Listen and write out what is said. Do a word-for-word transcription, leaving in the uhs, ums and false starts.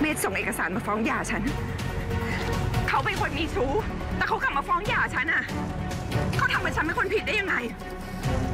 ชรส่งเอกสารมาฟ้องหย่าฉันเขาเป็นคนมีชู้แต่เขากลับมาฟ้องหย่าฉันอ่ะเขาทำให้ฉันเป็นคนผิดได้ยังไง